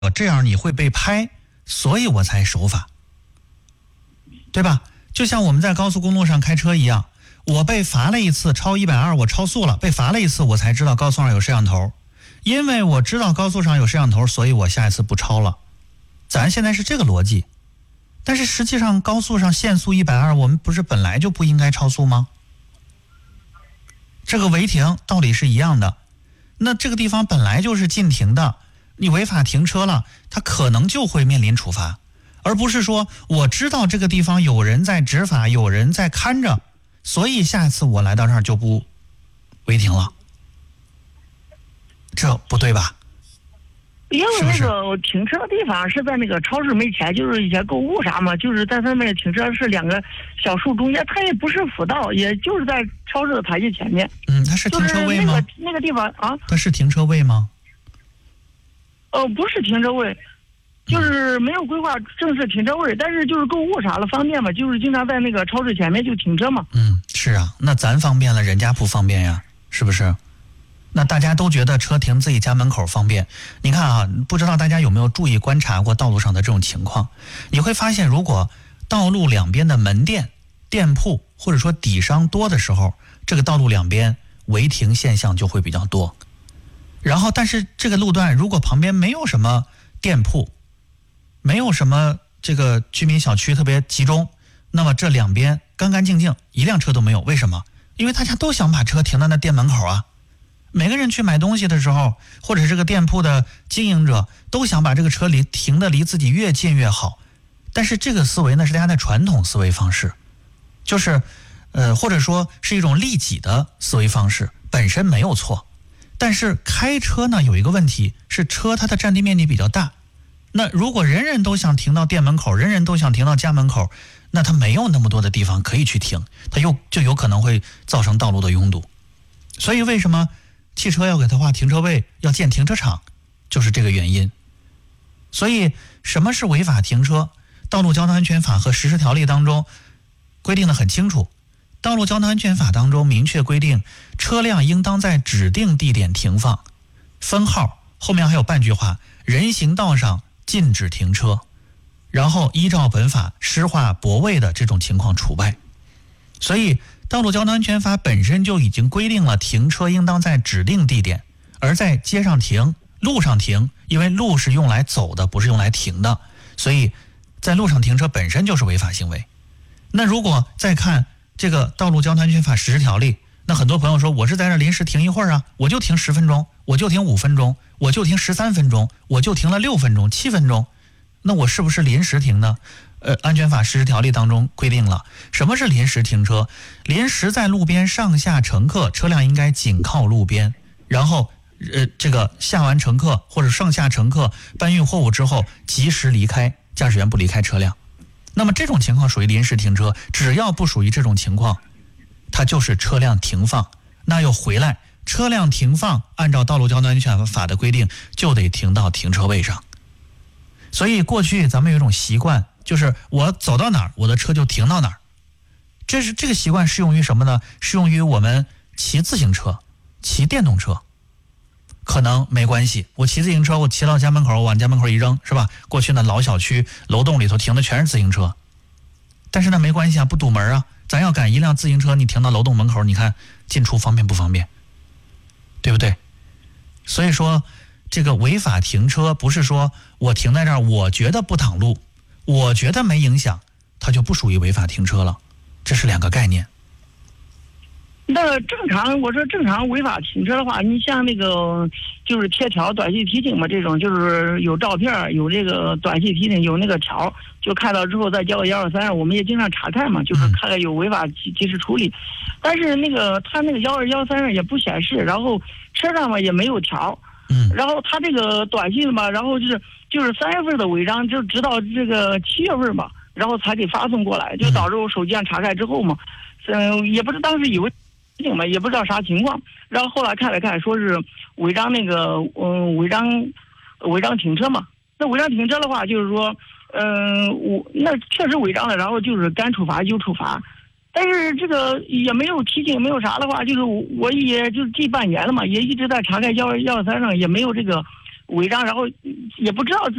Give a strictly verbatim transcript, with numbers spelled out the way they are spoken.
这样你会被拍，所以我才守法，对吧？就像我们在高速公路上开车一样，我被罚了一次超一百二，我超速了，被罚了一次，我才知道高速上有摄像头，因为我知道高速上有摄像头，所以我下一次不超了。咱现在是这个逻辑，但是实际上高速上限速一百二，我们不是本来就不应该超速吗？这个违停道理是一样的，那这个地方本来就是禁停的，你违法停车了，它可能就会面临处罚，而不是说我知道这个地方有人在执法，有人在看着，所以下次我来到这儿就不违停了，这不对吧？ 因为那个停车的地方是在那个超市门前，就是一些购物啥嘛，就是在他们停车是两个小树中间，它也不是辅道，也就是在超市的台阶前面。 嗯，它是停车位吗？ 就是那个那个地方啊， 它是停车位吗？ 呃，不是停车位，就是没有规划正式停车位，但是就是购物啥的方便嘛，就是经常在那个超市前面就停车嘛。 嗯，是啊，那咱方便了，人家不方便呀，是不是？那大家都觉得车停自己家门口方便，你看啊，不知道大家有没有注意观察过道路上的这种情况？你会发现，如果道路两边的门店、店铺或者说底商多的时候，这个道路两边违停现象就会比较多。然后，但是这个路段如果旁边没有什么店铺，没有什么这个居民小区特别集中，那么这两边干干净净，一辆车都没有。为什么？因为大家都想把车停在那店门口啊。每个人去买东西的时候，或者这个店铺的经营者都想把这个车离停的离自己越近越好。但是这个思维呢，是大家的传统思维方式，就是呃或者说是一种利己的思维方式，本身没有错。但是开车呢有一个问题是，车它的占地面积比较大，那如果人人都想停到店门口，人人都想停到家门口，那它没有那么多的地方可以去停，它又就有可能会造成道路的拥堵。所以为什么汽车要给它划停车位，要建停车场，就是这个原因。所以什么是违法停车？道路交通安全法和实施条例当中规定得很清楚。道路交通安全法当中明确规定，车辆应当在指定地点停放，分号后面还有半句话，人行道上禁止停车，然后依照本法施划泊位的这种情况除外。所以道路交通安全法本身就已经规定了停车应当在指定地点，而在街上停、路上停，因为路是用来走的，不是用来停的，所以在路上停车本身就是违法行为。那如果再看这个道路交通安全法实施条例，那很多朋友说，我是在这临时停一会儿啊，我就停十分钟，我就停五分钟，我就停十三分钟，我就停了六分钟、七分钟，那我是不是临时停呢？呃，安全法实施条例当中规定了什么是临时停车。临时在路边上下乘客，车辆应该紧靠路边，然后呃，这个下完乘客或者上下乘客搬运货物之后及时离开，驾驶员不离开车辆。那么这种情况属于临时停车，只要不属于这种情况，它就是车辆停放。那又回来，车辆停放按照道路交通安全法的规定就得停到停车位上。所以过去咱们有一种习惯，就是我走到哪儿，我的车就停到哪儿。这是这个习惯适用于什么呢？适用于我们骑自行车、骑电动车，可能没关系。我骑自行车，我骑到家门口，我往家门口一扔，是吧？过去呢，老小区楼栋里头停的全是自行车，但是呢没关系啊，不堵门啊。咱要赶一辆自行车，你停到楼栋门口，你看进出方便不方便？对不对？所以说，这个违法停车不是说我停在这儿，我觉得不挡路，我觉得没影响，它就不属于违法停车了，这是两个概念。 那正常，我说正常违法停车的话，你像那个就是贴条、短信提醒嘛，这种就是有照片、有这个短信提醒、有那个条，就看到之后再交个幺二三，我们也经常查看嘛，就是看看有违法及及时处理。但是那个他那个幺二幺三上也不显示，然后车上嘛也没有条，然后他这个短信嘛，然后就是就是三月份的违章，就直到这个七月份吧，然后才给发送过来，就导致我手机上查看之后嘛，嗯，也不是当时以为。嘛也不知道啥情况，然后后来看了看，说是违章那个嗯违章违章停车嘛。那违章停车的话，就是说嗯我那确实违章了，然后就是该处罚就处罚，但是这个也没有提醒，没有啥的话，就是我也就近半年了嘛，也一直在查看幺幺二三上也没有这个违章，然后也不知道自